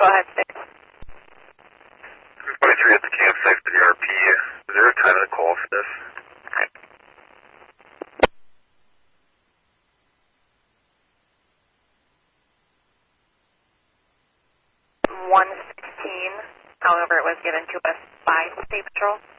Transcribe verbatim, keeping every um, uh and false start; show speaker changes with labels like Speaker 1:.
Speaker 1: Go ahead, six.
Speaker 2: twenty-three at the campsite for the R P. Is there a time to call for this?
Speaker 1: one sixteen, however, it was given to us by State Patrol.